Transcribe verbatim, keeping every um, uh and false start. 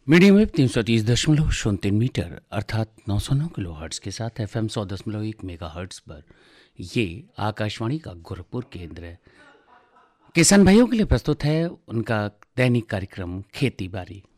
Medium wave तीन सौ तीस दशमलव शून्य तीन मीटर अर्थात नौ सौ नौ किलो हर्ट्स के साथ एफ एम सौ दशमलव एक मेगा हर्ट्स पर ये आकाशवाणी का गोरखपुर केंद्र है। किसान भाइयों के लिए प्रस्तुत है उनका दैनिक कार्यक्रम खेती बाड़ी।